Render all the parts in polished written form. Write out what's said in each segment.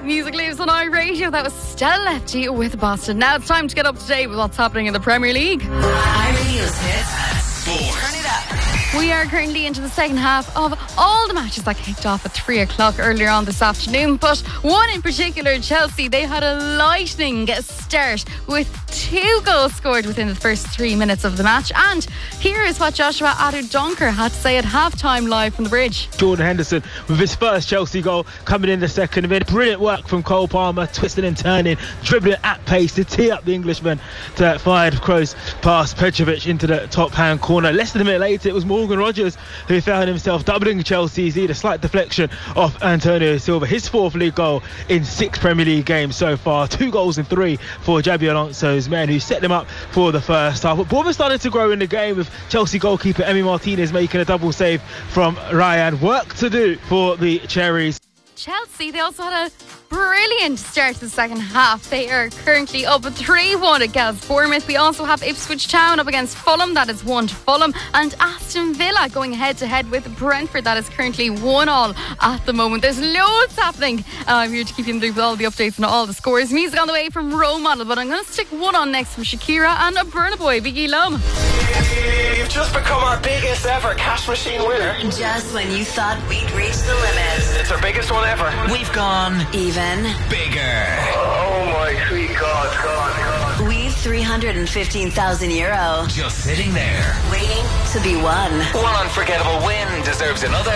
Music lives on iRadio. That was Stella Lefty with Boston. Now it's time to get up to date with what's happening in the Premier League. iRadio's hits. Turn it up. We are currently into the second half of all the matches that kicked off at 3 o'clock earlier on this afternoon. But one in particular, Chelsea, they had a lightning start with 2 goals scored within the first 3 minutes of the match. And here is what Joshua Adu-Donker had to say at half-time live from the bridge. Jordan Henderson with his first Chelsea goal coming in the second minute. Brilliant work from Cole Palmer, twisting and turning, dribbling at pace to tee up the Englishman to fire Kroos past Petrovic into the top-hand corner. Less than a minute later, it was Morgan Rogers who found himself doubling Chelsea's lead. A slight deflection off Antonio Silva. His 4th league goal in 6 Premier League games so far. 2 goals in 3 for Xabi Alonso's men, who set them up for the first half. But Bournemouth started to grow in the game, with Chelsea goalkeeper Emi Martinez making a double save from Ryan. Work to do for the Cherries. Chelsea, they also had a brilliant start to the second half. They are currently up 3-1 against Bournemouth. We also have Ipswich Town up against Fulham. That is 1 to Fulham. And Aston Villa going head to head with Brentford. That is currently 1-1 at the moment. There's loads happening. I'm here to keep you in the loop with all the updates and all the scores. Music on the way from Role Model, but I'm going to stick one on next from Shakira and a Burna Boy, Biggie Lum. You've just become our biggest ever cash machine winner. Just when you thought we'd reached the limit, It's our biggest one ever. We've gone even bigger. Oh my sweet God. we've €315,000 Just sitting there. waiting to be won. One unforgettable win deserves another.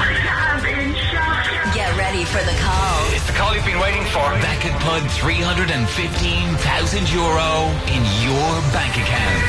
Get ready for the call. It's the call you've been waiting for. That could put €315,000 in your bank account.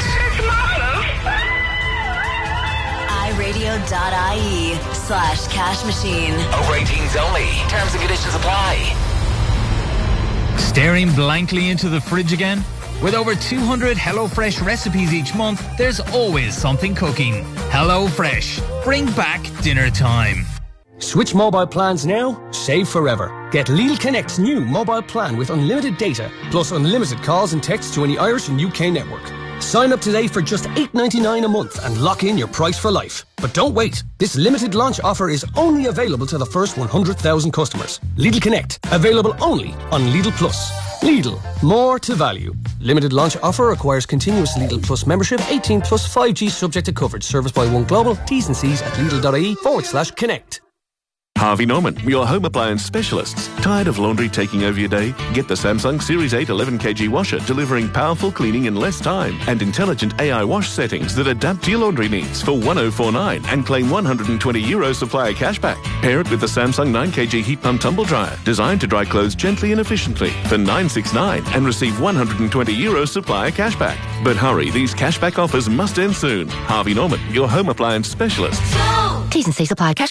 iRadio.ie/cash machine. Over 18s only. Terms and conditions apply. Staring blankly into the fridge again? With over 200 HelloFresh recipes each month, there's always something cooking. HelloFresh. Bring back dinner time. Switch mobile plans now, save forever. Get Lidl Connect's new mobile plan with unlimited data, plus unlimited calls and texts to any Irish and UK network. Sign up today for just $8.99 a month and lock in your price for life. But don't wait. This limited launch offer is only available to the first 100,000 customers. Lidl Connect, available only on Lidl Plus. Lidl, more to value. Limited launch offer requires continuous Lidl Plus membership, 18 plus 5G subject to coverage. Service by One Global. T's and C's at Lidl.ie/connect. Harvey Norman, your home appliance specialists. Tired of laundry taking over your day? Get the Samsung Series 8 11kg washer, delivering powerful cleaning in less time and intelligent AI wash settings that adapt to your laundry needs for €1,049 and claim €120 supplier cashback. Pair it with the Samsung 9kg heat pump tumble dryer, designed to dry clothes gently and efficiently for $969 and receive €120 supplier cashback. But hurry, these cashback offers must end soon. Harvey Norman, your home appliance specialists. T's and C's apply. Cash